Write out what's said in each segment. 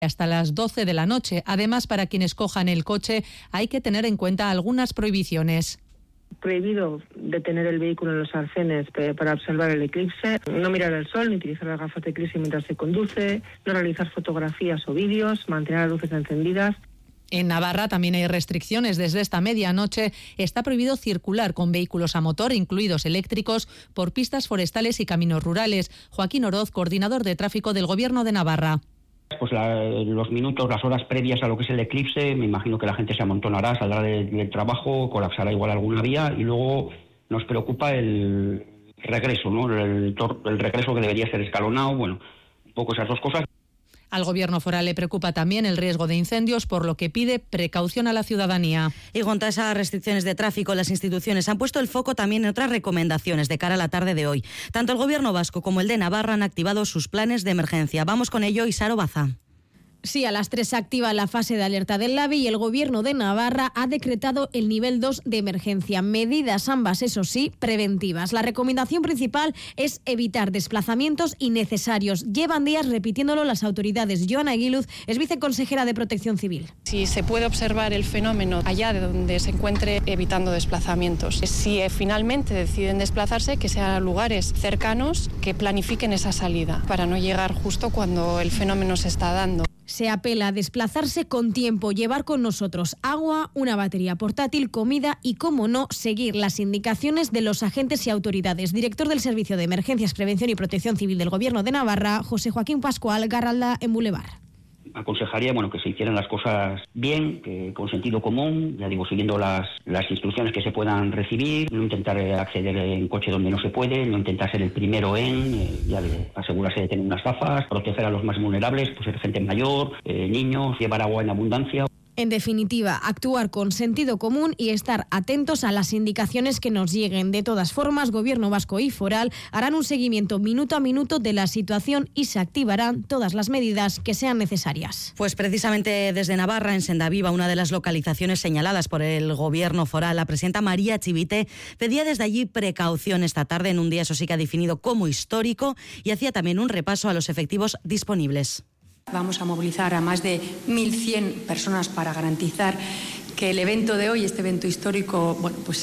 hasta las 12 de la noche. Además, para quienes cojan el coche hay que tener en cuenta algunas prohibiciones. Prohibido detener el vehículo en los arcenes para observar el eclipse, no mirar el sol ni utilizar las gafas de eclipse mientras se conduce, no realizar fotografías o vídeos, mantener las luces encendidas. En Navarra también hay restricciones. Desde esta medianoche está prohibido circular con vehículos a motor, incluidos eléctricos, por pistas forestales y caminos rurales. Joaquín Oroz, coordinador de tráfico del Gobierno de Navarra. Pues los minutos, las horas previas a lo que es el eclipse, me imagino que la gente se amontonará, saldrá del trabajo, colapsará igual alguna vía y luego nos preocupa el regreso, ¿no? El regreso que debería ser escalonado, bueno, un poco esas dos cosas. Al Gobierno foral le preocupa también el riesgo de incendios, por lo que pide precaución a la ciudadanía. Y contra esas restricciones de tráfico, las instituciones han puesto el foco también en otras recomendaciones de cara a la tarde de hoy. Tanto el Gobierno vasco como el de Navarra han activado sus planes de emergencia. Vamos con ello, Isaro Baza. Sí, a las 3 se activa la fase de alerta del LABI y el Gobierno de Navarra ha decretado el nivel 2 de emergencia. Medidas ambas, eso sí, preventivas. La recomendación principal es evitar desplazamientos innecesarios. Llevan días repitiéndolo las autoridades. Joana Aguiluz es viceconsejera de Protección Civil. Si se puede observar el fenómeno allá de donde se encuentre, evitando desplazamientos. Si finalmente deciden desplazarse, que sean a lugares cercanos que planifiquen esa salida para no llegar justo cuando el fenómeno se está dando. Se apela a desplazarse con tiempo, llevar con nosotros agua, una batería portátil, comida y, como no, seguir las indicaciones de los agentes y autoridades. Director del Servicio de Emergencias, Prevención y Protección Civil del Gobierno de Navarra, José Joaquín Pascual, Garralda, en Boulevard. Aconsejaría que se hicieran las cosas bien, que con sentido común, ya digo, siguiendo las instrucciones que se puedan recibir, no intentar acceder en coche donde no se puede, no intentar ser el primero asegurarse de tener unas gafas, proteger a los más vulnerables, pues ser gente mayor, niños, llevar agua en abundancia. En definitiva, actuar con sentido común y estar atentos a las indicaciones que nos lleguen. De todas formas, Gobierno vasco y foral harán un seguimiento minuto a minuto de la situación y se activarán todas las medidas que sean necesarias. Pues precisamente desde Navarra, en Sendaviva, una de las localizaciones señaladas por el Gobierno foral, la presidenta María Chivite pedía desde allí precaución esta tarde en un día, eso sí que ha definido como histórico, y hacía también un repaso a los efectivos disponibles. Vamos a movilizar a más de 1.100 personas para garantizar que el evento de hoy, este evento histórico,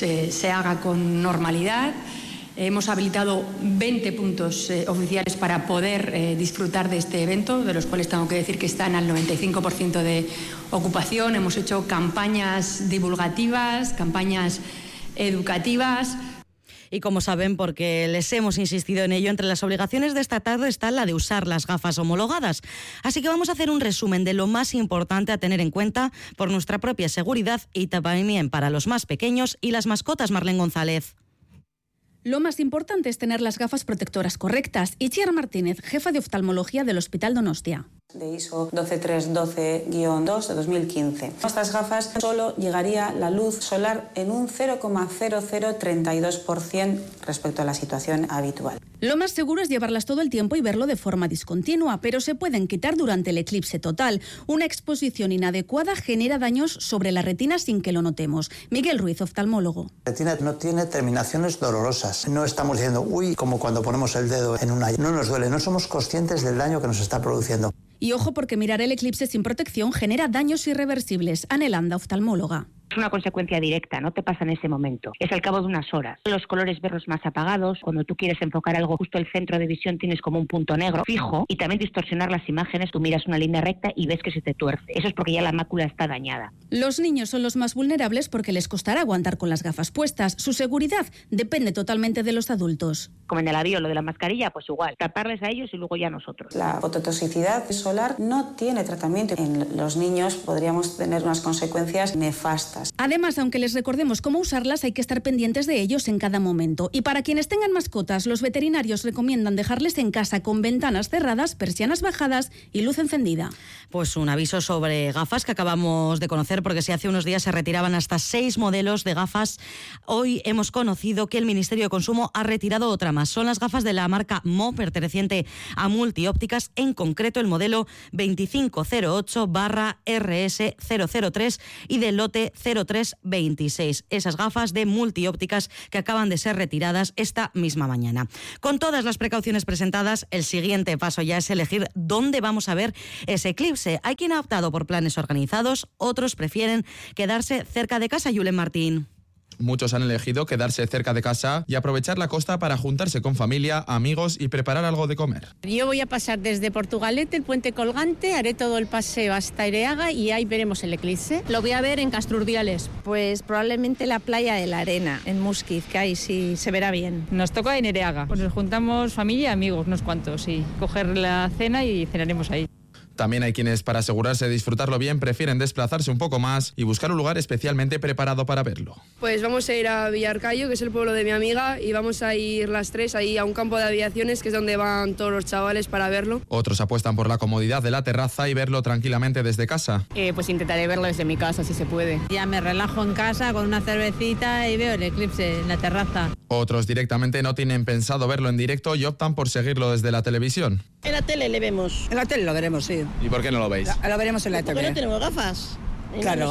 se haga con normalidad. Hemos habilitado 20 puntos oficiales para poder disfrutar de este evento, de los cuales tengo que decir que están al 95% de ocupación. Hemos hecho campañas divulgativas, campañas educativas. Y como saben, porque les hemos insistido en ello, entre las obligaciones de esta tarde está la de usar las gafas homologadas. Así que vamos a hacer un resumen de lo más importante a tener en cuenta por nuestra propia seguridad y también para los más pequeños y las mascotas. Marlene González. Lo más importante es tener las gafas protectoras correctas. Itziar Martínez, jefa de oftalmología del Hospital Donostia. De ISO 12312-2 de 2015. Estas gafas solo llegaría la luz solar en un 0,0032% respecto a la situación habitual. Lo más seguro es llevarlas todo el tiempo y verlo de forma discontinua, pero se pueden quitar durante el eclipse total. Una exposición inadecuada genera daños sobre la retina sin que lo notemos. Miguel Ruiz, oftalmólogo. La retina no tiene terminaciones dolorosas. No estamos diciendo, como cuando ponemos el dedo en una... No nos duele, no somos conscientes del daño que nos está produciendo. Y ojo, porque mirar el eclipse sin protección genera daños irreversibles. Anne Landa, oftalmóloga. Es una consecuencia directa, no te pasa en ese momento. Es al cabo de unas horas. Los colores verlos más apagados, cuando tú quieres enfocar algo justo el centro de visión tienes como un punto negro fijo, y también distorsionar las imágenes, tú miras una línea recta y ves que se te tuerce. Eso es porque ya la mácula está dañada. Los niños son los más vulnerables porque les costará aguantar con las gafas puestas. Su seguridad depende totalmente de los adultos. Como en el avión, lo de la mascarilla, pues igual. Taparles a ellos y luego ya nosotros. La fototoxicidad solar no tiene tratamiento. En los niños podríamos tener unas consecuencias nefastas. Además, aunque les recordemos cómo usarlas, hay que estar pendientes de ellos en cada momento. Y para quienes tengan mascotas, los veterinarios recomiendan dejarles en casa con ventanas cerradas, persianas bajadas y luz encendida. Pues un aviso sobre gafas que acabamos de conocer, porque si hace unos días se retiraban hasta 6 modelos de gafas, hoy hemos conocido que el Ministerio de Consumo ha retirado otra más. Son las gafas de la marca Mo, perteneciente a Multiópticas, en concreto el modelo 2508/RS003 y del lote 0326. Esas gafas de Multiópticas que acaban de ser retiradas esta misma mañana. Con todas las precauciones presentadas, el siguiente paso ya es elegir dónde vamos a ver ese eclipse. eclipse. Hay quien ha optado por planes organizados, otros prefieren quedarse cerca de casa. Julen Martín. Muchos han elegido quedarse cerca de casa y aprovechar la costa para juntarse con familia, amigos y preparar algo de comer. Yo voy a pasar desde Portugalete, el Puente Colgante, haré todo el paseo hasta Ireaga y ahí veremos el eclipse. Lo voy a ver en Castrurdiales. Pues probablemente la playa de la Arena, en Musquiz, que ahí sí se verá bien. Nos toca en Ireaga. Pues nos juntamos familia y amigos, unos cuantos, y coger la cena y cenaremos ahí. También hay quienes, para asegurarse de disfrutarlo bien, prefieren desplazarse un poco más y buscar un lugar especialmente preparado para verlo. Pues vamos a ir a Villarcayo, que es el pueblo de mi amiga, y vamos a ir las tres ahí a un campo de aviaciones, que es donde van todos los chavales para verlo. Otros apuestan por la comodidad de la terraza y verlo tranquilamente desde casa. Pues intentaré verlo desde mi casa, si se puede. Ya me relajo en casa con una cervecita y veo el eclipse en la terraza. Otros directamente no tienen pensado verlo en directo y optan por seguirlo desde la televisión. En la tele le vemos. En la tele lo veremos, sí. ¿Y por qué no lo veis? Lo veremos en la tele. ¿Por qué no tenemos gafas? Claro,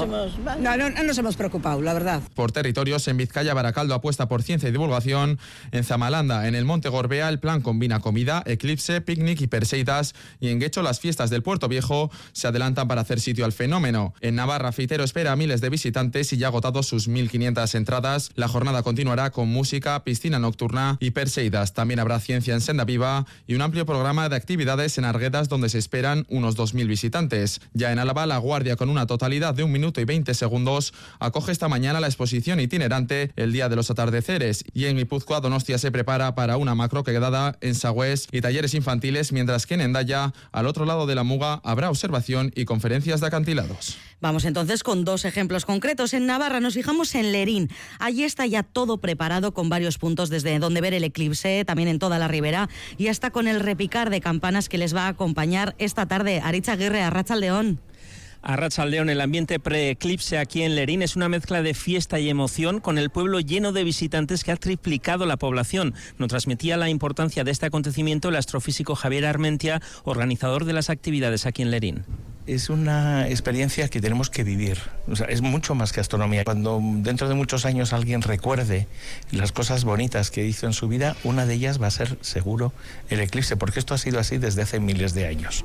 no nos hemos preocupado, la verdad. Por territorios, en Vizcaya, Baracaldo apuesta por ciencia y divulgación. En Zamalanda, en el Monte Gorbea, el plan combina comida, eclipse, picnic y perseidas. Y en Guecho, las fiestas del Puerto Viejo se adelantan para hacer sitio al fenómeno. En Navarra, Fitero espera a miles de visitantes y ya ha agotado sus 1.500 entradas. La jornada continuará con música, piscina nocturna y perseidas. También habrá ciencia en Senda Viva y un amplio programa de actividades en Arguedas, donde se esperan unos 2.000 visitantes. Ya en Álava, La Guardia, con una totalidad de 1 minuto y 20 segundos, acoge esta mañana la exposición itinerante El Día de los Atardeceres, y en Guipúzcoa, Donostia se prepara para una macroquedada en Sagüés y talleres infantiles, mientras que en Hendaya, al otro lado de la Muga, habrá observación y conferencias de acantilados. Vamos entonces con 2 ejemplos concretos. En Navarra nos fijamos en Lerín. Allí está ya todo preparado con varios puntos desde donde ver el eclipse, también en toda la ribera, y hasta con el repicar de campanas que les va a acompañar esta tarde. Aritz Aguirre, Arratsaldeon. Arratsaldeon, el ambiente pre-eclipse aquí en Lerín es una mezcla de fiesta y emoción, con el pueblo lleno de visitantes que ha triplicado la población. Nos transmitía la importancia de este acontecimiento el astrofísico Javier Armentia, organizador de las actividades aquí en Lerín. Es una experiencia que tenemos que vivir, o sea, es mucho más que astronomía. Cuando dentro de muchos años alguien recuerde las cosas bonitas que hizo en su vida, una de ellas va a ser seguro el eclipse, porque esto ha sido así desde hace miles de años.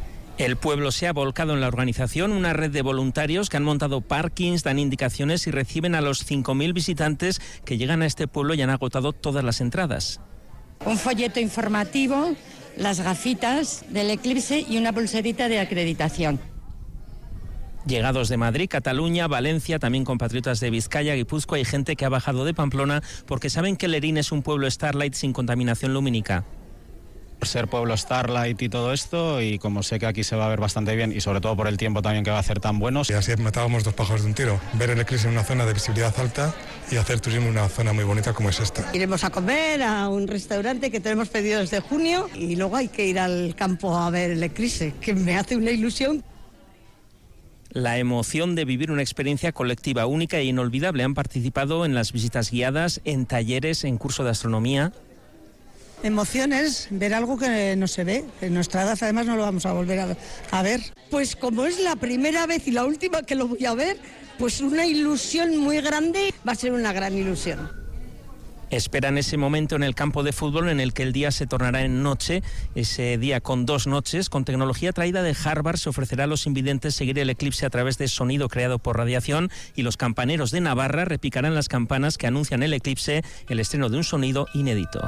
El pueblo se ha volcado en la organización, una red de voluntarios que han montado parkings, dan indicaciones y reciben a los 5.000 visitantes que llegan a este pueblo y han agotado todas las entradas. Un folleto informativo, las gafitas del eclipse y una pulserita de acreditación. Llegados de Madrid, Cataluña, Valencia, también compatriotas de Vizcaya, Guipúzcoa y gente que ha bajado de Pamplona porque saben que Lerín es un pueblo Starlight sin contaminación lumínica. Por ser pueblo Starlight y todo esto, y como sé que aquí se va a ver bastante bien y sobre todo por el tiempo también que va a hacer tan bueno. Y así matábamos 2 pájaros de un tiro, ver el eclipse en una zona de visibilidad alta y hacer turismo en una zona muy bonita como es esta. Iremos a comer a un restaurante que tenemos pedido desde junio y luego hay que ir al campo a ver el eclipse, que me hace una ilusión. La emoción de vivir una experiencia colectiva única e inolvidable. Han participado en las visitas guiadas, en talleres, en curso de astronomía. Emociones, ver algo que no se ve. En nuestra edad además no lo vamos a volver a ver. Pues como es la primera vez y la última que lo voy a ver, pues una ilusión muy grande, va a ser una gran ilusión. Esperan ese momento en el campo de fútbol en el que el día se tornará en noche, ese día con 2 noches. Con tecnología traída de Harvard se ofrecerá a los invidentes seguir el eclipse a través de sonido creado por radiación, y los campaneros de Navarra repicarán las campanas que anuncian el eclipse, el estreno de un sonido inédito.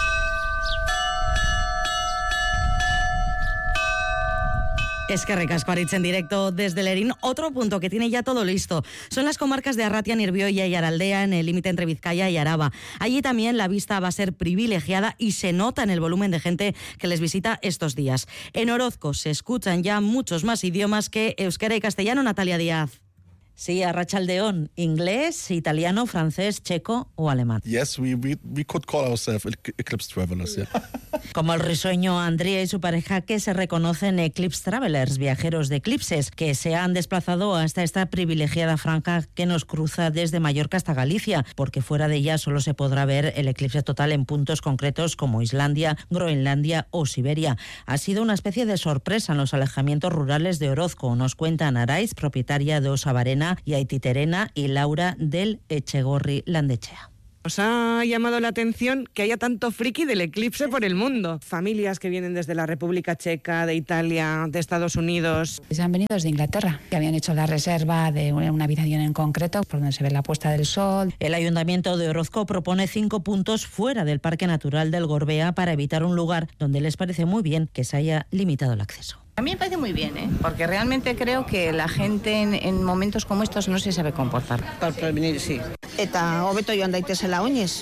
Es que ricasco, Aritz, en directo desde Lerín. Otro punto que tiene ya todo listo son las comarcas de Arratia, Nirvioya y Araldea, en el límite entre Vizcaya y Araba. Allí también la vista va a ser privilegiada y se nota en el volumen de gente que les visita estos días. En Orozco se escuchan ya muchos más idiomas que euskera y castellano. Natalia Díaz. Sí, Arratsaldeon, inglés, italiano, francés, checo o alemán. Yes, we could call ourselves Eclipse Travelers, yeah. Como el risueño Andrea y su pareja, que se reconocen Eclipse Travelers, viajeros de eclipses, que se han desplazado hasta esta privilegiada franja que nos cruza desde Mallorca hasta Galicia, porque fuera de ella solo se podrá ver el eclipse total en puntos concretos como Islandia, Groenlandia o Siberia. Ha sido una especie de sorpresa en los alejamientos rurales de Orozco, nos cuentan Araiz, propietaria de Osabarena y Aititerena, y Laura del Echegorri Landechea. Nos ha llamado la atención que haya tanto friki del eclipse por el mundo. Familias que vienen desde la República Checa, de Italia, de Estados Unidos. Se han venido desde Inglaterra, que habían hecho la reserva de una habitación en concreto por donde se ve la puesta del sol. El Ayuntamiento de Orozco propone 5 puntos fuera del Parque Natural del Gorbea para evitar un lugar donde les parece muy bien que se haya limitado el acceso. A mí me parece muy bien, porque realmente creo que la gente en momentos como estos no se sabe comportar. Para prevenir, sí. Eta hobeto joan daitezela oinez.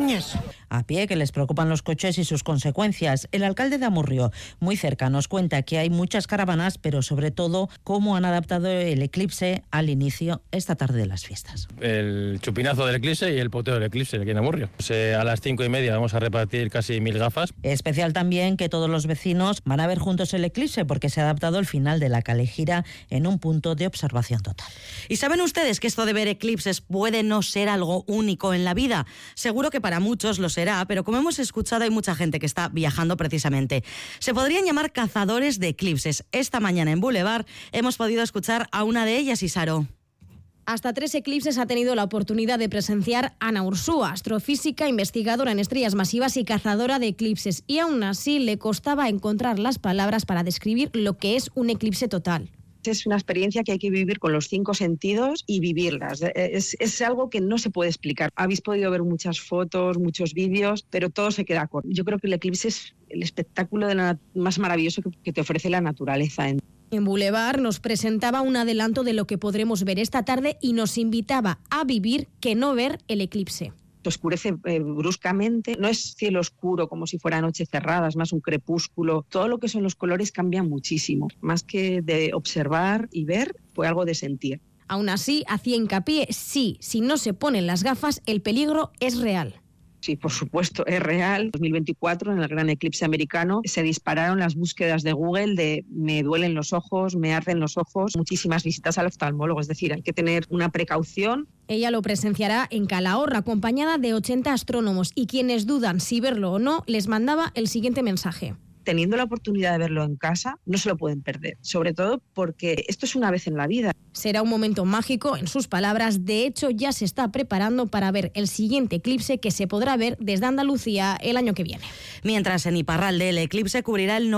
A pie, que les preocupan los coches y sus consecuencias. El alcalde de Amurrio, muy cerca, nos cuenta que hay muchas caravanas, pero sobre todo cómo han adaptado el eclipse al inicio esta tarde de las fiestas. El chupinazo del eclipse y el poteo del eclipse aquí en Amurrio. A las 5:30 vamos a repartir casi 1000 gafas. Especial también que todos los vecinos van a ver juntos el eclipse porque se ha adaptado el final de la Calejira en un punto de observación total. ¿Y saben ustedes que esto de ver eclipses puede no ser algo único en la vida? Seguro que para muchos lo será, pero como hemos escuchado hay mucha gente que está viajando precisamente. Se podrían llamar cazadores de eclipses. Esta mañana en Boulevard hemos podido escuchar a una de ellas, Isaro. Hasta 3 eclipses ha tenido la oportunidad de presenciar Ana Ursúa, astrofísica, investigadora en estrellas masivas y cazadora de eclipses. Y aún así le costaba encontrar las palabras para describir lo que es un eclipse total. Es una experiencia que hay que vivir con los 5 sentidos y vivirlas. Es algo que no se puede explicar. Habéis podido ver muchas fotos, muchos vídeos, pero todo se queda corto. Yo creo que el eclipse es el espectáculo más maravilloso que te ofrece la naturaleza. En Boulevard nos presentaba un adelanto de lo que podremos ver esta tarde y nos invitaba a vivir que no ver el eclipse. Se oscurece bruscamente, no es cielo oscuro como si fuera noche cerrada, es más un crepúsculo. Todo lo que son los colores cambia muchísimo. Más que de observar y ver, fue algo de sentir. Aún así, hacía hincapié, sí, si no se ponen las gafas, el peligro es real. Sí, por supuesto, es real. En 2024, en el gran eclipse americano, se dispararon las búsquedas de Google de me duelen los ojos, me arden los ojos, muchísimas visitas al oftalmólogo. Es decir, hay que tener una precaución. Ella lo presenciará en Calahorra, acompañada de 80 astrónomos, y quienes dudan si verlo o no, les mandaba el siguiente mensaje. Teniendo la oportunidad de verlo en casa, no se lo pueden perder, sobre todo porque esto es una vez en la vida. Será un momento mágico, en sus palabras. De hecho, ya se está preparando para ver el siguiente eclipse que se podrá ver desde Andalucía el año que viene. Mientras en Iparralde el eclipse cubrirá el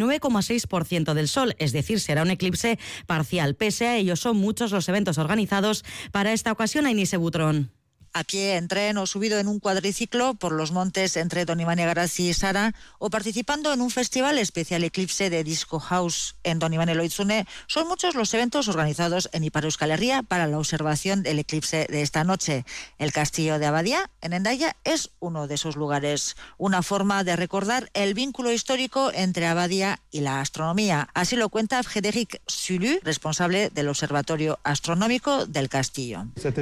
99,6% del sol, es decir, será un eclipse parcial. Pese a ello, son muchos los eventos organizados para esta ocasión. Ainise Butrón. A pie, en tren o subido en un cuadriciclo por los montes entre Donibane Garazi y Sara, o participando en un festival especial eclipse de Disco House en Donibane Loitzune, son muchos los eventos organizados en Ipar Euskal Herria para la observación del eclipse de esta noche. El Castillo de Abadía, en Hendaya, es uno de esos lugares, una forma de recordar el vínculo histórico entre Abadía y la astronomía. Así lo cuenta Frédéric Sulu, responsable del Observatorio Astronómico del Castillo. Este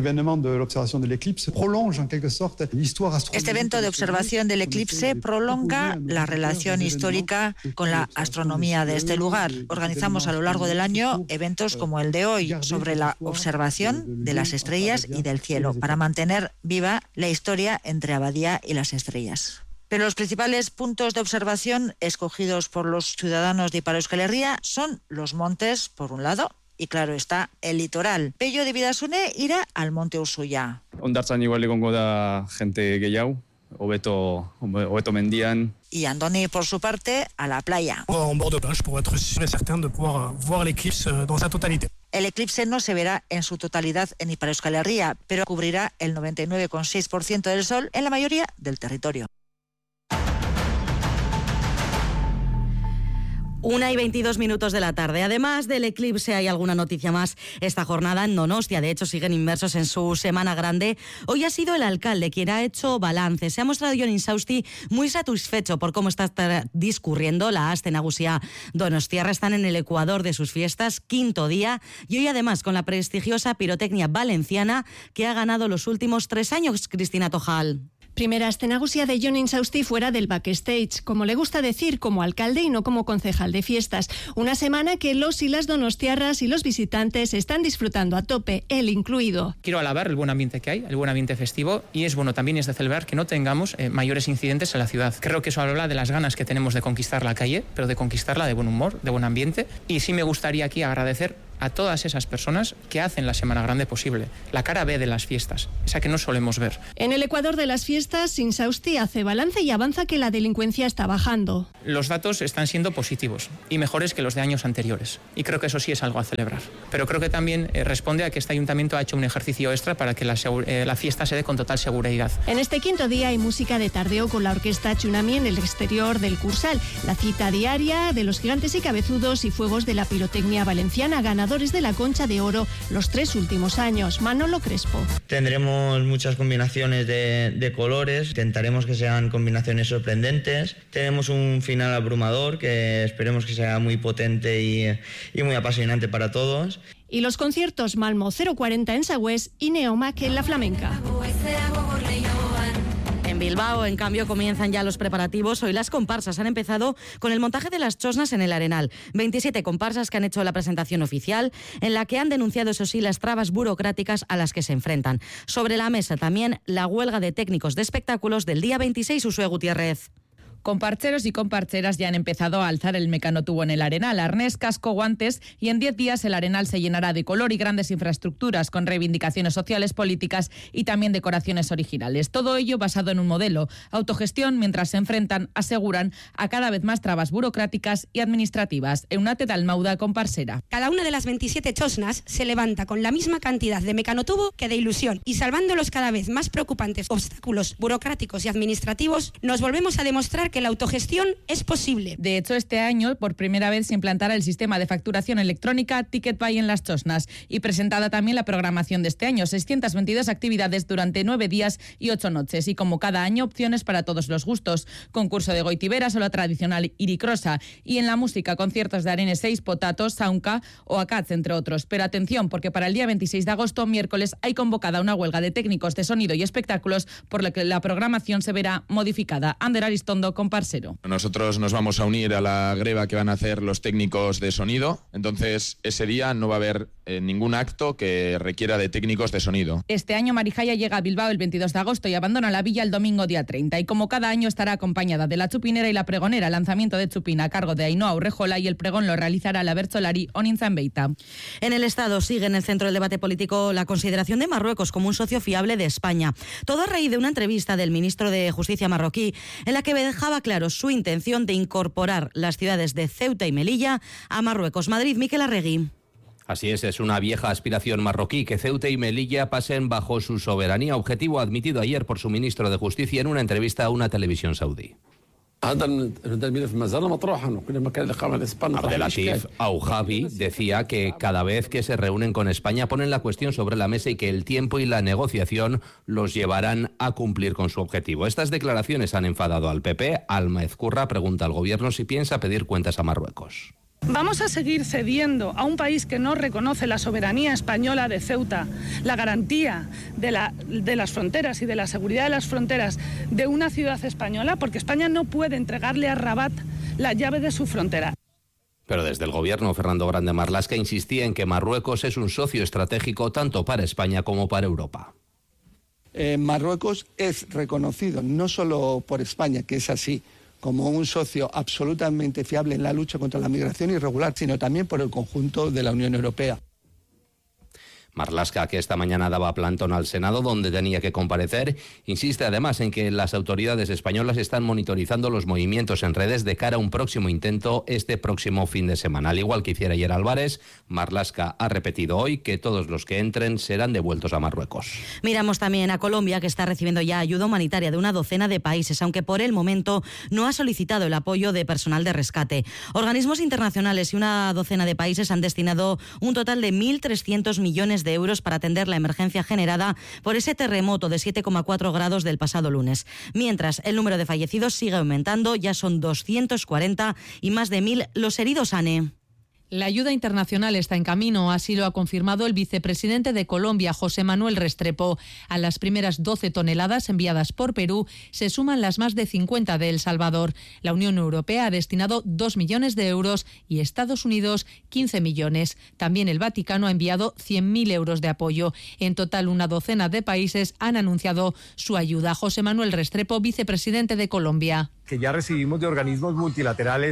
evento de observación del eclipse prolonga la relación histórica con la astronomía de este lugar. Organizamos a lo largo del año eventos como el de hoy sobre la observación de las estrellas y del cielo para mantener viva la historia entre Abadía y las estrellas. Pero los principales puntos de observación escogidos por los ciudadanos de Ipar Euskal Herria son los montes, por un lado, y claro está, el litoral. Pello de Bidasune irá al Monte Usuya. Hondartzan igual egongo da gente gehiago, hobeto mendian. Y Andoni, por su parte, a la playa. El eclipse no se verá en su totalidad en Ipar Euskal Herria, pero cubrirá el 99,6% del sol en la mayoría del territorio. 1:22 de la tarde. Además del eclipse, hay alguna noticia más esta jornada en Donostia. De hecho, siguen inmersos en su semana grande. Hoy ha sido el alcalde quien ha hecho balance. Se ha mostrado Jon Insausti muy satisfecho por cómo está discurriendo la Aste Nagusia Donostiarra. Están en el ecuador de sus fiestas, 5º día. Y hoy, además, con la prestigiosa pirotecnia valenciana que ha ganado los últimos 3 años, Cristina Tojal. Primera Aste Nagusia de Jon Insausti fuera del backstage, como le gusta decir, como alcalde y no como concejal de fiestas. Una semana que los y las donostiarras y los visitantes están disfrutando a tope, él incluido. Quiero alabar el buen ambiente que hay, el buen ambiente festivo, y es bueno también de celebrar que no tengamos mayores incidentes en la ciudad. Creo que eso habla de las ganas que tenemos de conquistar la calle, pero de conquistarla de buen humor, de buen ambiente. Y sí me gustaría aquí agradecer a todas esas personas que hacen la Semana Grande posible, la cara B de las fiestas, esa que no solemos ver. En el Ecuador de las fiestas, Insausti hace balance y avanza que la delincuencia está bajando. Los datos están siendo positivos y mejores que los de años anteriores, y creo que eso sí es algo a celebrar. Pero creo que también responde a que este ayuntamiento ha hecho un ejercicio extra para que la fiesta se dé con total seguridad. En este quinto día hay música de tardeo con la orquesta Tsunami en el exterior del Cursal, la cita diaria de los gigantes y cabezudos y fuegos de la pirotecnia valenciana, ganadores de la Concha de Oro los 3 últimos años. Manolo Crespo. Tendremos muchas combinaciones de colores, intentaremos que sean combinaciones sorprendentes. Tenemos un final abrumador que esperemos que sea muy potente y muy apasionante para todos. Y los conciertos Malmo 040 en Sagüés y Neomac en La Flamenca. En Bilbao, en cambio, comienzan ya los preparativos. Hoy las comparsas han empezado con el montaje de las chosnas en el Arenal. 27 comparsas que han hecho la presentación oficial, en la que han denunciado, eso sí, las trabas burocráticas a las que se enfrentan. Sobre la mesa también la huelga de técnicos de espectáculos del día 26, Usué Gutiérrez. Comparcheros y comparcheras ya han empezado a alzar el mecanotubo en el Arenal, arnés, casco, guantes, y en 10 días el Arenal se llenará de color y grandes infraestructuras con reivindicaciones sociales, políticas y también decoraciones originales. Todo ello basado en un modelo, autogestión, mientras se enfrentan, aseguran, a cada vez más trabas burocráticas y administrativas. Eunate Dalmauda, comparsera. Cada una de las 27 chosnas se levanta con la misma cantidad de mecanotubo que de ilusión, y salvando los cada vez más preocupantes obstáculos burocráticos y administrativos, nos volvemos a demostrar que la autogestión es posible. De hecho, este año, por primera vez, se implantará el sistema de facturación electrónica Ticket Buy en las chosnas, y presentada también la programación de este año, 622 actividades durante 9 días y 8 noches, y como cada año, opciones para todos los gustos. Concurso de goitiberas o la tradicional iricrosa, y en la música, conciertos de Arenes 6, Potato, Saunca o Acats, entre otros. Pero atención, porque para el día 26 de agosto, miércoles, hay convocada una huelga de técnicos de sonido y espectáculos, por lo que la programación se verá modificada. Ander Aristondo, comparsero. Nosotros nos vamos a unir a la greva que van a hacer los técnicos de sonido, entonces ese día no va a haber ningún acto que requiera de técnicos de sonido. Este año Marijaya llega a Bilbao el 22 de agosto y abandona la villa el domingo día 30, y como cada año estará acompañada de la chupinera y la pregonera. Lanzamiento de chupina a cargo de Ainhoa Urrejola, y el pregón lo realizará la Bertsolari Onintzanbeita. En el Estado sigue en el centro del debate político la consideración de Marruecos como un socio fiable de España. Todo a raíz de una entrevista del ministro de Justicia marroquí, en la que dejaba claro su intención de incorporar las ciudades de Ceuta y Melilla a Marruecos. Madrid, Miquel Arregui. Así es una vieja aspiración marroquí que Ceuta y Melilla pasen bajo su soberanía, objetivo admitido ayer por su ministro de Justicia en una entrevista a una televisión saudí. Abdelatif Aujabi decía que cada vez que se reúnen con España ponen la cuestión sobre la mesa y que el tiempo y la negociación los llevarán a cumplir con su objetivo. Estas declaraciones han enfadado al PP. Alma Ezcurra pregunta al gobierno si piensa pedir cuentas a Marruecos. ¿Vamos a seguir cediendo a un país que no reconoce la soberanía española de Ceuta, la garantía de las fronteras y de la seguridad de las fronteras de una ciudad española? Porque España no puede entregarle a Rabat la llave de su frontera. Pero desde el gobierno, Fernando Grande Marlaska insistía en que Marruecos es un socio estratégico tanto para España como para Europa. Marruecos es reconocido no solo por España, que es así, como un socio absolutamente fiable en la lucha contra la migración irregular, sino también por el conjunto de la Unión Europea. Marlaska, que esta mañana daba plantón al Senado, donde tenía que comparecer, insiste además en que las autoridades españolas están monitorizando los movimientos en redes de cara a un próximo intento este próximo fin de semana. Al igual que hiciera ayer Álvarez, Marlaska ha repetido hoy que todos los que entren serán devueltos a Marruecos. Miramos también a Colombia, que está recibiendo ya ayuda humanitaria de una docena de países, aunque por el momento no ha solicitado el apoyo de personal de rescate. Organismos internacionales y una docena de países han destinado un total de 1.300 millones de euros para atender la emergencia generada por ese terremoto de 7,4 grados del pasado lunes. Mientras, el número de fallecidos sigue aumentando, ya son 240 y más de 1.000 los heridos, Ane. La ayuda internacional está en camino, así lo ha confirmado el vicepresidente de Colombia, José Manuel Restrepo. A las primeras 12 toneladas enviadas por Perú se suman las más de 50 de El Salvador. La Unión Europea ha destinado 2 millones de euros y Estados Unidos 15 millones. También el Vaticano ha enviado 100.000 euros de apoyo. En total, una docena de países han anunciado su ayuda. José Manuel Restrepo, vicepresidente de Colombia. Que ya recibimos de organismos multilaterales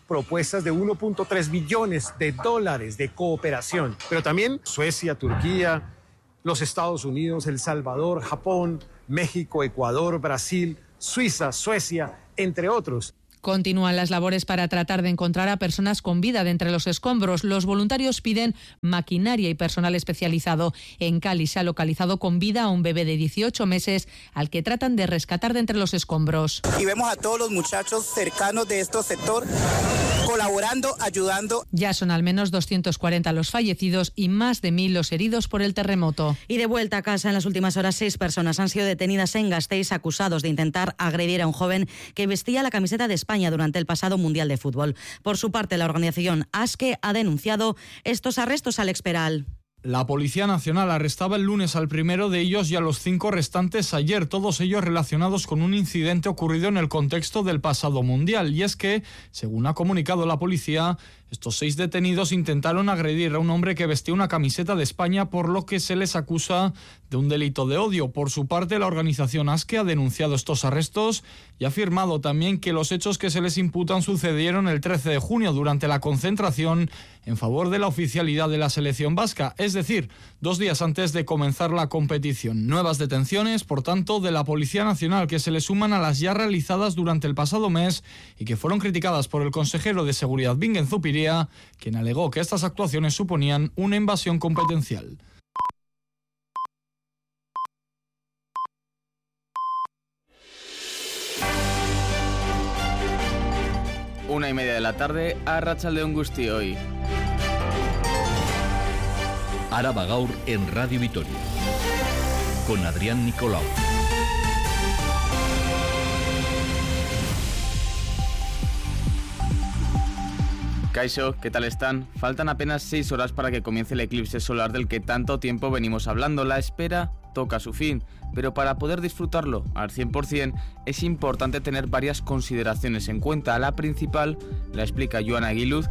propuestas de 1.3 billones de dólares de cooperación, pero también Suecia, Turquía, los Estados Unidos, El Salvador, Japón, México, Ecuador, Brasil, Suiza, Suecia, entre otros. Continúan las labores para tratar de encontrar a personas con vida de entre los escombros. Los voluntarios piden maquinaria y personal especializado. En Cali se ha localizado con vida a un bebé de 18 meses al que tratan de rescatar de entre los escombros. Y vemos a todos los muchachos cercanos de este sector colaborando, ayudando. Ya son al menos 240 los fallecidos y más de 1.000 los heridos por el terremoto. Y de vuelta a casa, en las últimas horas 6 personas han sido detenidas en Gasteiz acusados de intentar agredir a un joven que vestía la camiseta de España durante el pasado Mundial de Fútbol. Por su parte, la organización ASKE ha denunciado estos arrestos. Alex Peral. La Policía Nacional arrestaba el lunes al primero de ellos y a los 5 restantes ayer, todos ellos relacionados con un incidente ocurrido en el contexto del pasado Mundial. Y es que, según ha comunicado la policía, estos 6 detenidos intentaron agredir a un hombre que vestía una camiseta de España, por lo que se les acusa de un delito de odio. Por su parte, la organización ASKE ha denunciado estos arrestos y ha afirmado también que los hechos que se les imputan sucedieron el 13 de junio durante la concentración en favor de la oficialidad de la selección vasca, es decir, 2 días antes de comenzar la competición. Nuevas detenciones, por tanto, de la Policía Nacional que se le suman a las ya realizadas durante el pasado mes y que fueron criticadas por el consejero de Seguridad Bingen Zupiria, quien alegó que estas actuaciones suponían una invasión competencial. Una y media de la tarde, Arratsaldeon Guztioi. Araba Gaur en Radio Vitoria, con Adrián Nicolau. Kaixo, ¿qué tal están? Faltan apenas 6 horas para que comience el eclipse solar del que tanto tiempo venimos hablando. La espera toca su fin, pero para poder disfrutarlo al 100% es importante tener varias consideraciones en cuenta. La principal la explica Joana Aguiluz,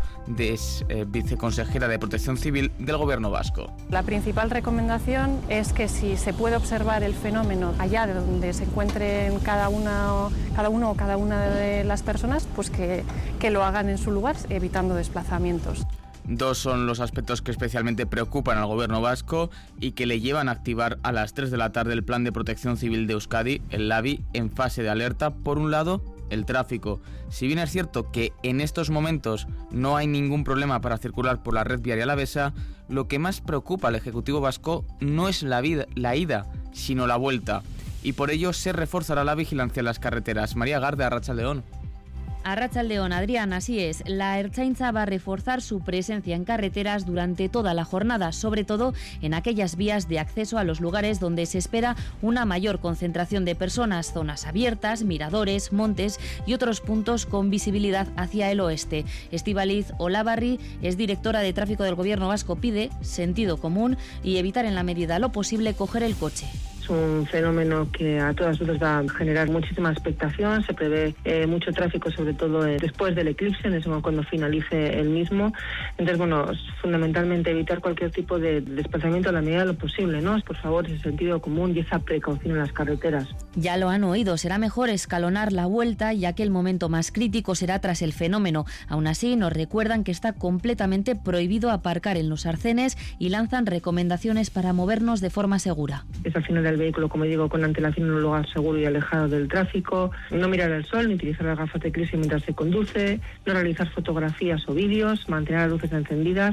viceconsejera de Protección Civil del Gobierno vasco. La principal recomendación es que si se puede observar el fenómeno allá de donde se encuentren cada uno o cada una de las personas, pues que lo hagan en su lugar, evitando desplazamientos. 2 son los aspectos que especialmente preocupan al Gobierno vasco y que le llevan a activar a las 3 de la tarde el Plan de Protección Civil de Euskadi, el LABI, en fase de alerta. Por un lado, el tráfico. Si bien es cierto que en estos momentos no hay ningún problema para circular por la red viaria alavesa, lo que más preocupa al Ejecutivo vasco no es la ida, sino la vuelta. Y por ello se reforzará la vigilancia en las carreteras. María Garde, Arratsaldeon. Arratsaldeon, Adrián, así es. La Ertzaintza va a reforzar su presencia en carreteras durante toda la jornada, sobre todo en aquellas vías de acceso a los lugares donde se espera una mayor concentración de personas, zonas abiertas, miradores, montes y otros puntos con visibilidad hacia el oeste. Estíbaliz Olavarri es directora de tráfico del Gobierno vasco, pide sentido común y evitar en la medida lo posible coger el coche. Es un fenómeno que a todas luces va a generar muchísima expectación, se prevé mucho tráfico, sobre todo después del eclipse, en ese momento cuando finalice el mismo. Entonces, bueno, fundamentalmente evitar cualquier tipo de desplazamiento a la medida de lo posible, ¿no? Por favor, ese sentido común y esa precaución en las carreteras. Ya lo han oído, será mejor escalonar la vuelta, ya que el momento más crítico será tras el fenómeno. Aún así, nos recuerdan que está completamente prohibido aparcar en los arcenes y lanzan recomendaciones para movernos de forma segura. Es al final del vehículo, como digo, con antelación en un lugar seguro y alejado del tráfico, no mirar el sol ni utilizar las gafas de eclipse mientras se conduce, no realizar fotografías o vídeos, mantener las luces encendidas,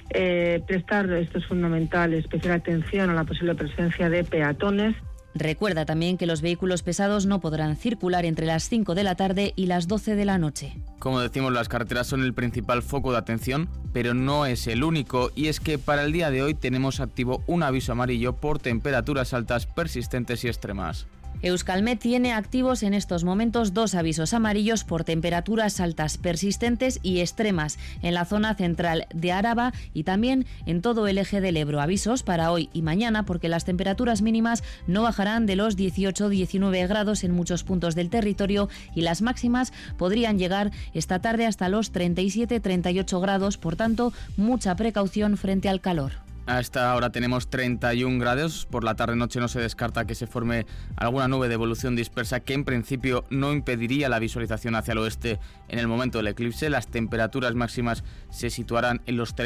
prestar, esto es fundamental, especial atención a la posible presencia de peatones. Recuerda también que los vehículos pesados no podrán circular entre las 5 de la tarde y las 12 de la noche. Como decimos, las carreteras son el principal foco de atención, pero no es el único, y es que para el día de hoy tenemos activo un aviso amarillo por temperaturas altas, persistentes y extremas. Euskalmet tiene activos en estos momentos 2 avisos amarillos por temperaturas altas, persistentes y extremas en la zona central de Áraba y también en todo el eje del Ebro. Avisos para hoy y mañana porque las temperaturas mínimas no bajarán de los 18-19 grados en muchos puntos del territorio y las máximas podrían llegar esta tarde hasta los 37-38 grados, por tanto, mucha precaución frente al calor. A esta hora tenemos 31 grados. Por la tarde-noche no se descarta que se forme alguna nube de evolución dispersa que en principio no impediría la visualización hacia el oeste en el momento del eclipse. Las temperaturas máximas se situarán en los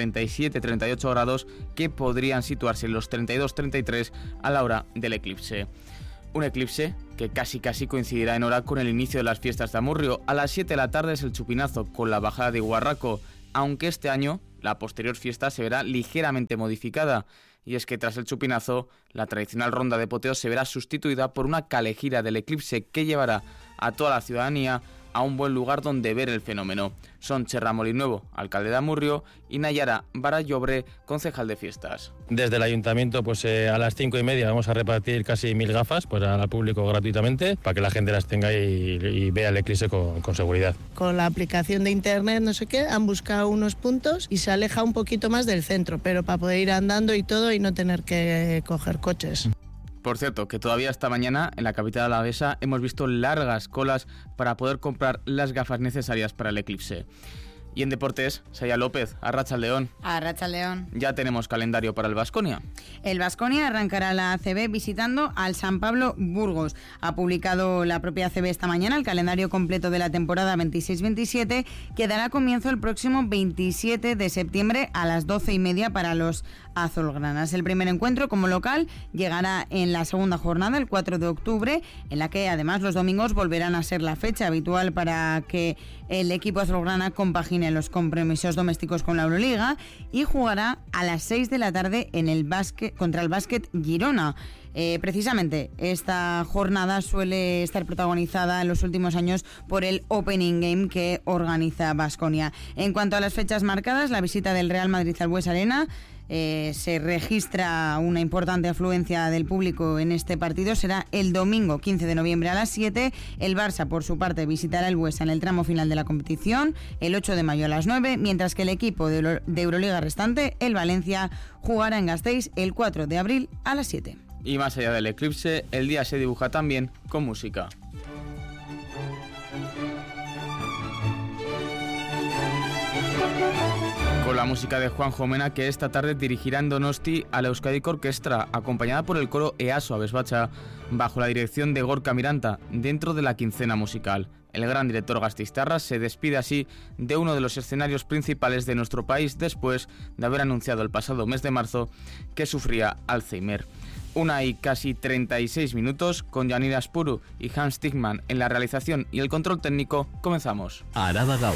37-38 grados, que podrían situarse en los 32-33 a la hora del eclipse. Un eclipse que casi coincidirá en hora con el inicio de las fiestas de Amurrio. A las 7 de la tarde es el chupinazo con la bajada de Guarraco, aunque este año la posterior fiesta se verá ligeramente modificada. Y es que tras el chupinazo, la tradicional ronda de poteo se verá sustituida por una calejira del eclipse que llevará a toda la ciudadanía a un buen lugar donde ver el fenómeno. Son Cherra Molinuevo, alcalde de Amurrio, y Nayara Barallobre, concejal de fiestas. Desde el ayuntamiento, pues a las 5:30 vamos a repartir casi 1000 gafas pues, al público gratuitamente para que la gente las tenga y vea el eclipse con seguridad. Con la aplicación de internet, no sé qué, han buscado unos puntos y se aleja un poquito más del centro, pero para poder ir andando y todo y no tener que coger coches. Por cierto, que todavía esta mañana en la capital alavesa hemos visto largas colas para poder comprar las gafas necesarias para el eclipse. Y en deportes, Saya López, Arratsaldeon. Arratsaldeon. Ya tenemos calendario para el Baskonia. El Baskonia arrancará la ACB visitando al San Pablo Burgos. Ha publicado la propia ACB esta mañana el calendario completo de la temporada 26-27, que dará comienzo el próximo 27 de septiembre a las 12:30 para los azulgranas. El primer encuentro como local llegará en la segunda jornada, el 4 de octubre, en la que además los domingos volverán a ser la fecha habitual para que el equipo azulgrana compagine los compromisos domésticos con la Euroliga, y jugará a las 6 de la tarde en el contra el Básquet Girona. Precisamente esta jornada suele estar protagonizada en los últimos años por el Opening Game que organiza Baskonia. En cuanto a las fechas marcadas, la visita del Real Madrid al Bues Arena, se registra una importante afluencia del público en este partido. Será el domingo 15 de noviembre a las 7. El Barça, por su parte, visitará el Buesa en el tramo final de la competición el 8 de mayo a las 9, mientras que el equipo de Euroliga restante, el Valencia, jugará en Gasteiz el 4 de abril a las 7. Y más allá del eclipse, el día se dibuja también con música. Con la música de Juanjo Mena, que esta tarde dirigirá en Donosti a la Euskadiko Orkestra, acompañada por el coro Easo Abesbacha, bajo la dirección de Gorka Miranta, dentro de la quincena musical. El gran director gasteiztarra se despide así de uno de los escenarios principales de nuestro país después de haber anunciado el pasado mes de marzo que sufría Alzheimer. 1:36 minutos, con Yanira Spuru y Hans Stigman en la realización y el control técnico. Comenzamos. Araba Gaur.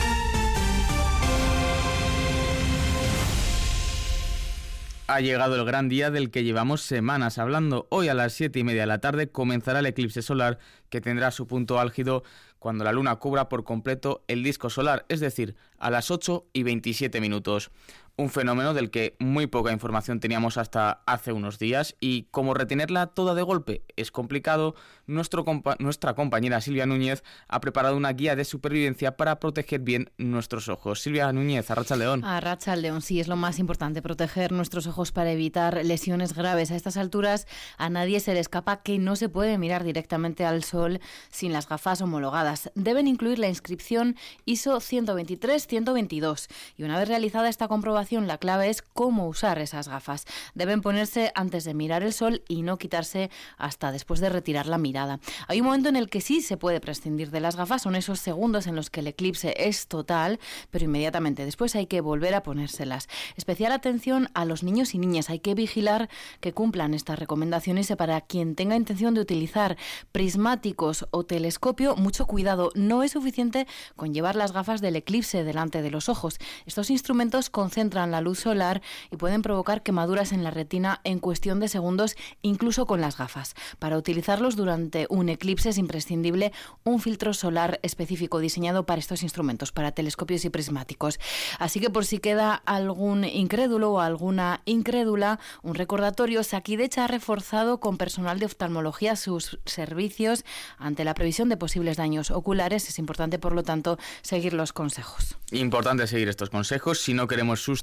Ha llegado el gran día del que llevamos semanas hablando. Hoy a las 7:30 de la tarde comenzará el eclipse solar, que tendrá su punto álgido cuando la luna cubra por completo el disco solar, es decir, a las 8:27 minutos. Un fenómeno del que muy poca información teníamos hasta hace unos días, y como retenerla toda de golpe es complicado, nuestra compañera Silvia Núñez ha preparado una guía de supervivencia para proteger bien nuestros ojos. Silvia Núñez, Arratsaldeon. Arratsaldeon, sí, es lo más importante, proteger nuestros ojos para evitar lesiones graves. A estas alturas a nadie se le escapa que no se puede mirar directamente al sol sin las gafas homologadas. Deben incluir la inscripción ISO 123-122, y una vez realizada esta comprobación, la clave es cómo usar esas gafas. Deben ponerse antes de mirar el sol y no quitarse hasta después de retirar la mirada. Hay un momento en el que sí se puede prescindir de las gafas, son esos segundos en los que el eclipse es total, pero inmediatamente después hay que volver a ponérselas. Especial atención a los niños y niñas, hay que vigilar que cumplan estas recomendaciones, y para quien tenga intención de utilizar prismáticos o telescopio, mucho cuidado, no es suficiente con llevar las gafas del eclipse delante de los ojos. Estos instrumentos concentran la luz solar y pueden provocar quemaduras en la retina en cuestión de segundos, incluso con las gafas. Para utilizarlos durante un eclipse es imprescindible un filtro solar específico diseñado para estos instrumentos, para telescopios y prismáticos. Así que por si queda algún incrédulo o alguna incrédula, un recordatorio: Osakidetza ha reforzado con personal de oftalmología sus servicios ante la previsión de posibles daños oculares. Es importante, por lo tanto, seguir los consejos. Importante seguir estos consejos si no queremos sustos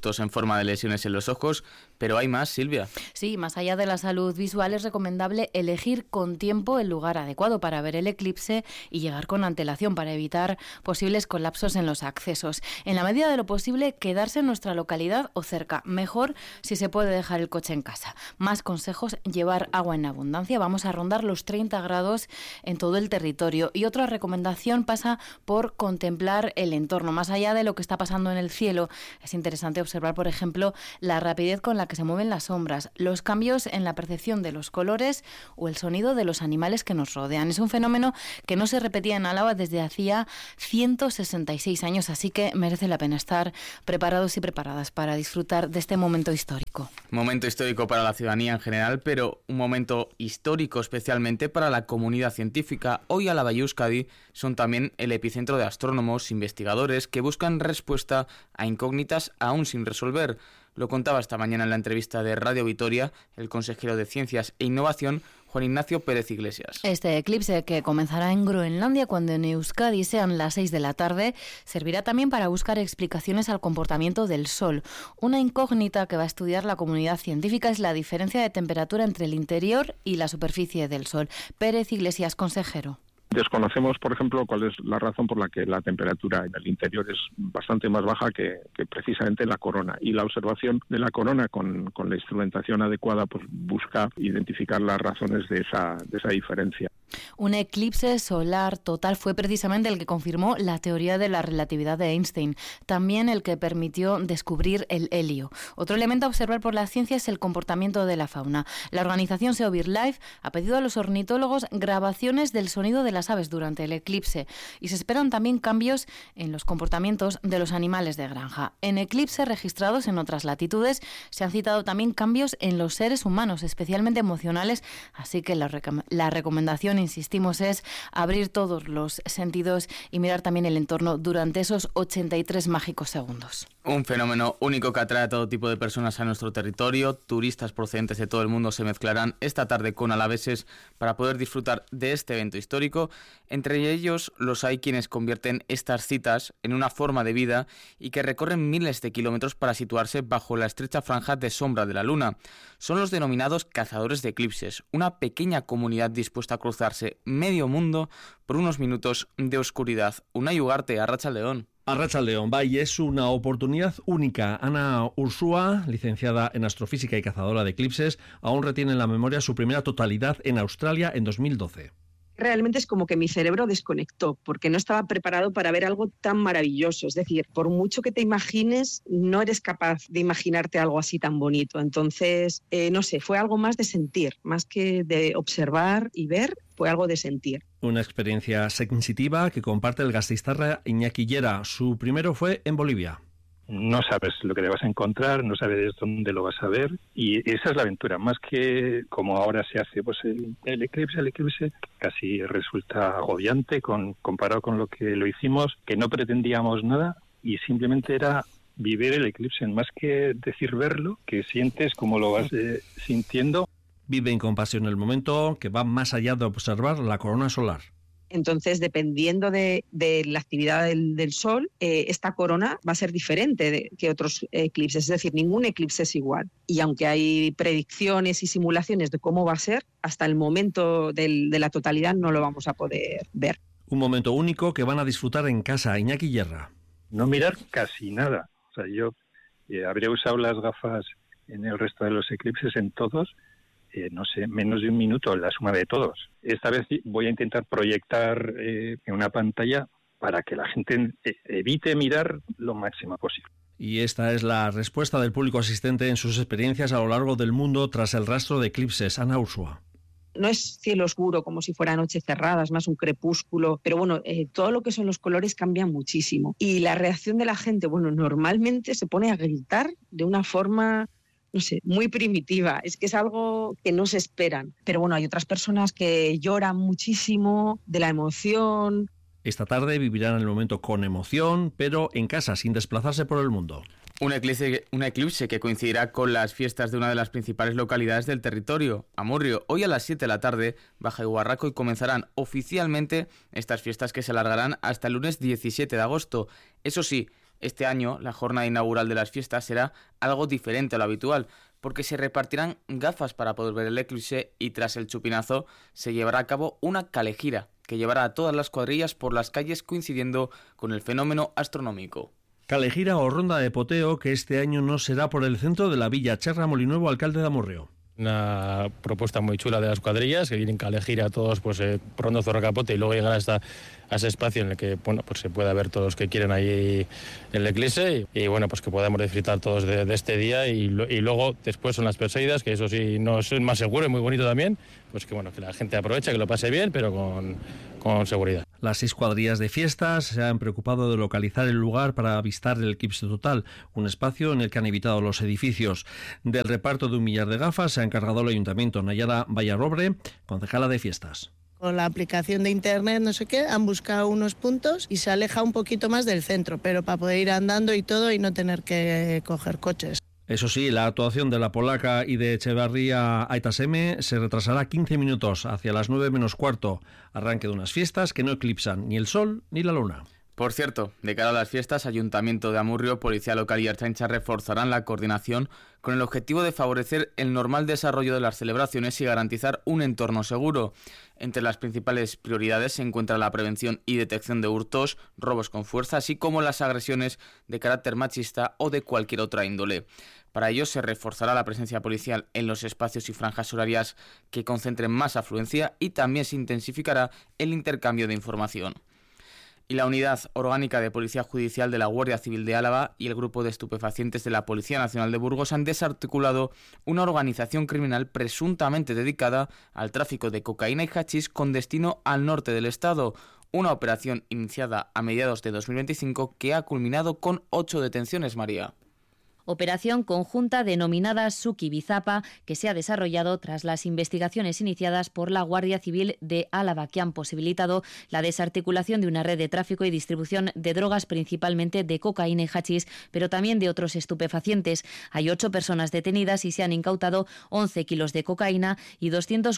puntos en forma de lesiones en los ojos, pero hay más, Silvia. Sí, más allá de la salud visual es recomendable elegir con tiempo el lugar adecuado para ver el eclipse y llegar con antelación para evitar posibles colapsos en los accesos. En la medida de lo posible, quedarse en nuestra localidad o cerca. Mejor si se puede dejar el coche en casa. Más consejos, llevar agua en abundancia. Vamos a rondar los 30 grados en todo el territorio. Y otra recomendación pasa por contemplar el entorno, más allá de lo que está pasando en el cielo. Es interesante observar, por ejemplo, la rapidez con la que se mueven las sombras, los cambios en la percepción de los colores o el sonido de los animales que nos rodean. Es un fenómeno que no se repetía en Álava desde hacía 166 años, así que merece la pena estar preparados y preparadas para disfrutar de este momento histórico. Momento histórico para la ciudadanía en general, pero un momento histórico especialmente para la comunidad científica. Hoy Álava y Euskadi son también el epicentro de astrónomos, investigadores que buscan respuesta a incógnitas aún sin resolver. Lo contaba esta mañana en la entrevista de Radio Vitoria el consejero de Ciencias e Innovación, Juan Ignacio Pérez Iglesias. Este eclipse, que comenzará en Groenlandia cuando en Euskadi sean las 6 de la tarde, servirá también para buscar explicaciones al comportamiento del Sol. Una incógnita que va a estudiar la comunidad científica es la diferencia de temperatura entre el interior y la superficie del Sol. Pérez Iglesias, consejero. Desconocemos, por ejemplo, cuál es la razón por la que la temperatura en el interior es bastante más baja que precisamente la corona. Y la observación de la corona con la instrumentación adecuada pues busca identificar las razones de esa diferencia. Un eclipse solar total fue precisamente el que confirmó la teoría de la relatividad de Einstein, también el que permitió descubrir el helio. Otro elemento a observar por la ciencia es el comportamiento de la fauna. La organización SEO BirdLife ha pedido a los ornitólogos grabaciones del sonido de las aves durante el eclipse y se esperan también cambios en los comportamientos de los animales de granja. En eclipses registrados en otras latitudes se han citado también cambios en los seres humanos, especialmente emocionales, así que la recomendación, insistimos, es abrir todos los sentidos y mirar también el entorno durante esos 83 mágicos segundos. Un fenómeno único que atrae a todo tipo de personas a nuestro territorio. Turistas procedentes de todo el mundo se mezclarán esta tarde con alaveses para poder disfrutar de este evento histórico. Entre ellos los hay quienes convierten estas citas en una forma de vida y que recorren miles de kilómetros para situarse bajo la estrecha franja de sombra de la luna. Son los denominados cazadores de eclipses, una pequeña comunidad dispuesta a cruzarse medio mundo por unos minutos de oscuridad. Unai Ugarte, Arratsaldeon. Arratsaldeon, bai, es una oportunidad única. Ana Ursúa, licenciada en astrofísica y cazadora de eclipses, aún retiene en la memoria su primera totalidad en Australia en 2012. Realmente es como que mi cerebro desconectó, porque no estaba preparado para ver algo tan maravilloso. Es decir, por mucho que te imagines, no eres capaz de imaginarte algo así tan bonito. Entonces, no sé, fue algo más de sentir, más que de observar y ver, fue algo de sentir. Una experiencia sensitiva que comparte el gasteiztarra Iñaki Llera. Su primero fue en Bolivia. No sabes lo que te vas a encontrar, no sabes dónde lo vas a ver y esa es la aventura, más que como ahora se hace pues el eclipse casi resulta agobiante comparado con lo que lo hicimos, que no pretendíamos nada y simplemente era vivir el eclipse, más que decir verlo, que sientes como lo vas sintiendo. Viven con pasión el momento, que va más allá de observar la corona solar. Entonces, dependiendo de la actividad del Sol, esta corona va a ser diferente que otros eclipses. Es decir, ningún eclipse es igual. Y aunque hay predicciones y simulaciones de cómo va a ser, hasta el momento de la totalidad no lo vamos a poder ver. Un momento único que van a disfrutar en casa. Iñaki Llera. No mirar casi nada. O sea, yo habría usado las gafas en el resto de los eclipses, en todos, no sé, menos de un minuto, la suma de todos. Esta vez voy a intentar proyectar en una pantalla para que la gente evite mirar lo máximo posible. Y esta es la respuesta del público asistente en sus experiencias a lo largo del mundo tras el rastro de eclipses. Ana Ursúa. No es cielo oscuro como si fuera noche cerrada, es más un crepúsculo, pero bueno, todo lo que son los colores cambia muchísimo. Y la reacción de la gente, bueno, normalmente se pone a gritar de una forma, no sé, muy primitiva. Es que es algo que no se esperan. Pero bueno, hay otras personas que lloran muchísimo de la emoción. Esta tarde vivirán el momento con emoción, pero en casa, sin desplazarse por el mundo. Un eclipse que coincidirá con las fiestas de una de las principales localidades del territorio, Amurrio. Hoy a las 7 de la tarde, Baja Iguarraco, y comenzarán oficialmente estas fiestas que se alargarán hasta el lunes 17 de agosto. Eso sí, Este año, la jornada inaugural de las fiestas será algo diferente a lo habitual, porque se repartirán gafas para poder ver el eclipse y tras el chupinazo se llevará a cabo una calejira que llevará a todas las cuadrillas por las calles coincidiendo con el fenómeno astronómico. Calejira o ronda de poteo que este año no será por el centro de la villa. Cherra Molinuevo, alcalde de Amurrio. Una propuesta muy chula de las cuadrillas que vienen calejira a todos pues por Hondo Zorro Capote y luego llegar a ese espacio en el que pues se pueda ver todos los que quieren ahí el eclipse y bueno, pues que podamos disfrutar todos de este día y luego después son las Perseidas, que eso sí no es más seguro y muy bonito también, pues que bueno, que la gente aproveche, que lo pase bien, pero con seguridad. Las 6 cuadrillas de fiestas se han preocupado de localizar el lugar para avistar el eclipse total, un espacio en el que han evitado los edificios. Del reparto de 1 millar de gafas se ha encargado el Ayuntamiento. Nayara Vallarrobre, concejala de fiestas. Con la aplicación de internet, no sé qué, han buscado unos puntos y se aleja un poquito más del centro, pero para poder ir andando y todo y no tener que coger coches. Eso sí, la actuación de la polaca y de Echevarría Aitaseme se retrasará 15 minutos hacia las 9 menos cuarto, arranque de unas fiestas que no eclipsan ni el sol ni la luna. Por cierto, de cara a las fiestas, Ayuntamiento de Amurrio, Policía Local y Ertzaintza reforzarán la coordinación con el objetivo de favorecer el normal desarrollo de las celebraciones y garantizar un entorno seguro. Entre las principales prioridades se encuentra la prevención y detección de hurtos, robos con fuerza, así como las agresiones de carácter machista o de cualquier otra índole. Para ello se reforzará la presencia policial en los espacios y franjas horarias que concentren más afluencia y también se intensificará el intercambio de información. Y la Unidad Orgánica de Policía Judicial de la Guardia Civil de Álava y el Grupo de Estupefacientes de la Policía Nacional de Burgos han desarticulado una organización criminal presuntamente dedicada al tráfico de cocaína y hachís con destino al norte del estado. Una operación iniciada a mediados de 2025 que ha culminado con 8 detenciones, María. Operación conjunta denominada Suki Bizapa, que se ha desarrollado tras las investigaciones iniciadas por la Guardia Civil de Álava, que han posibilitado la desarticulación de una red de tráfico y distribución de drogas, principalmente de cocaína y hachís, pero también de otros estupefacientes. Hay 8 personas detenidas y se han incautado 11 kilos de cocaína y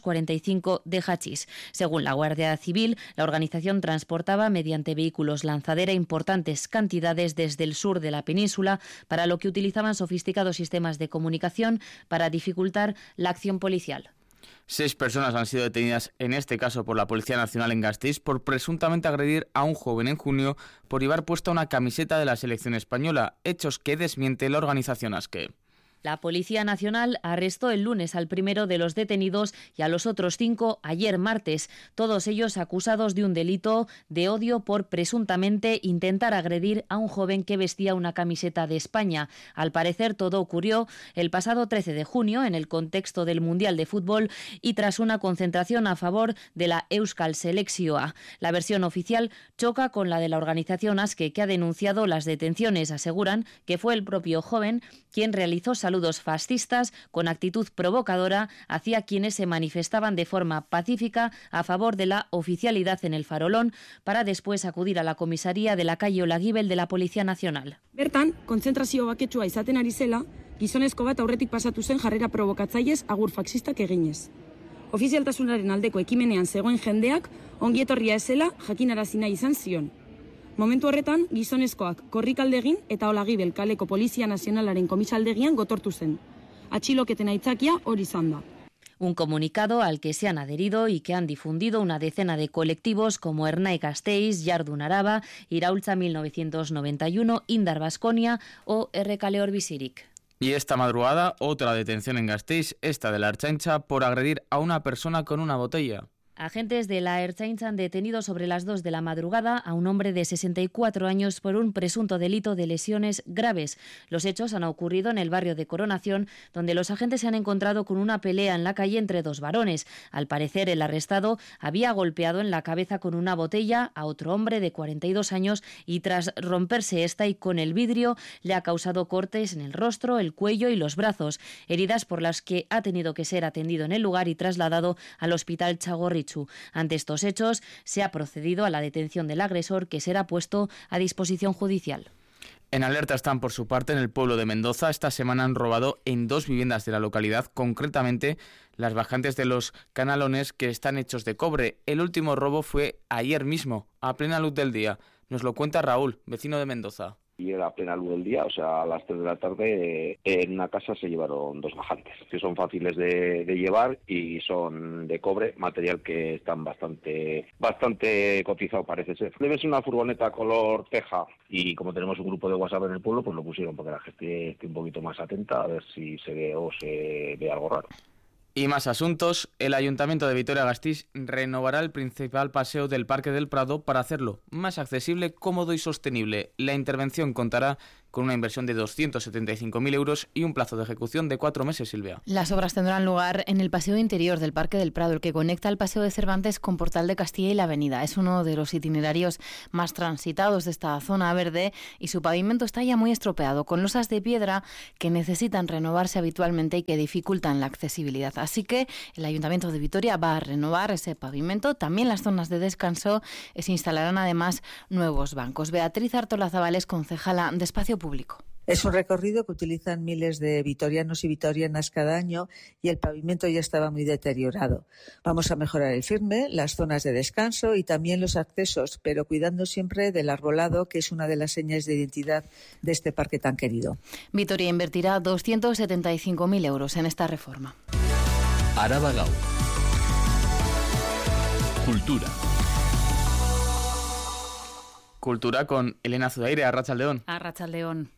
245 de hachís. Según la Guardia Civil, la organización transportaba mediante vehículos lanzadera importantes cantidades desde el sur de la península, para lo que utilizaban sofisticados sistemas de comunicación para dificultar la acción policial. 6 personas han sido detenidas, en este caso por la Policía Nacional en Gasteiz, por presuntamente agredir a un joven en junio por llevar puesta una camiseta de la selección española, hechos que desmiente la organización ASKE. La Policía Nacional arrestó el lunes al primero de los detenidos y a los otros 5 ayer martes, todos ellos acusados de un delito de odio por presuntamente intentar agredir a un joven que vestía una camiseta de España. Al parecer todo ocurrió el pasado 13 de junio en el contexto del Mundial de Fútbol y tras una concentración a favor de la Euskal Selekzioa. La versión oficial choca con la de la organización ASKE, que ha denunciado las detenciones. Aseguran que fue el propio joven quien realizó saludos fascistas con actitud provocadora hacia quienes se manifestaban de forma pacífica a favor de la oficialidad en el Farolón, para después acudir a la comisaría de la calle Olagibel de la Policía Nacional. Bertan, kontzentrazio baketsua izaten ari zela, gizonezko bat aurretik pasatu zen jarrera provokatzailez agur faxistak eginez. Ofizialtasunaren aldeko ekimenean zegoen jendeak ongi etorria ezela jakinarazi nahi izan zion. Momentu horretan, gizonezkoak korrikalde egin eta Olagibel kaleko Polizia Nazionalaren komisaldegian gotortu zen. Atxiloketen aitzakia hori izan da. Un comunicado al que se han adherido y que han difundido una decena de colectivos como Ernai Gasteiz, Jardun Araba, Iraultza 1991, Indar Baskonia o Errekaleor Bizirik. Y esta madrugada, otra detención en Gasteiz, esta de la Ertzaintza, por agredir a una persona con una botella. Agentes de la Ertzaintza han detenido sobre las 2 de la madrugada a un hombre de 64 años por un presunto delito de lesiones graves. Los hechos han ocurrido en el barrio de Coronación, donde los agentes se han encontrado con una pelea en la calle entre 2 varones. Al parecer, el arrestado había golpeado en la cabeza con una botella a otro hombre de 42 años y tras romperse esta y con el vidrio le ha causado cortes en el rostro, el cuello y los brazos, heridas por las que ha tenido que ser atendido en el lugar y trasladado al hospital Txagorritxu. Ante estos hechos, se ha procedido a la detención del agresor, que será puesto a disposición judicial. En alerta están, por su parte, en el pueblo de Mendoza. Esta semana han robado en 2 viviendas de la localidad, concretamente las bajantes de los canalones que están hechos de cobre. El último robo fue ayer mismo, a plena luz del día. Nos lo cuenta Raúl, vecino de Mendoza. y era plena luz del día, o sea, a las 3 de la tarde en una casa se llevaron 2 bajantes, que son fáciles de llevar y son de cobre, material que están bastante cotizado parece ser. Debe ser una furgoneta color teja y como tenemos un grupo de WhatsApp en el pueblo, pues lo pusieron para que la gente esté un poquito más atenta a ver si se ve o se ve algo raro. Y más asuntos, el Ayuntamiento de Vitoria-Gasteiz renovará el principal paseo del Parque del Prado para hacerlo más accesible, cómodo y sostenible. La intervención contará con una inversión de 275.000 euros y un plazo de ejecución de 4 meses, Silvia. Las obras tendrán lugar en el paseo interior del Parque del Prado, el que conecta el Paseo de Cervantes con Portal de Castilla y la Avenida. Es uno de los itinerarios más transitados de esta zona verde y su pavimento está ya muy estropeado, con losas de piedra que necesitan renovarse habitualmente y que dificultan la accesibilidad. Así que el Ayuntamiento de Vitoria va a renovar ese pavimento. También las zonas de descanso, se instalarán además nuevos bancos. Beatriz Artolazabal es concejala de Espacio Público. Es un recorrido que utilizan miles de vitorianos y vitorianas cada año y el pavimento ya estaba muy deteriorado. Vamos a mejorar el firme, las zonas de descanso y también los accesos, pero cuidando siempre del arbolado, que es una de las señas de identidad de este parque tan querido. Vitoria invertirá 275.000 euros en esta reforma. Araba Gaur. Cultura. Cultura con Elena Zudaire, Arratsaldeon. Arratsaldeon.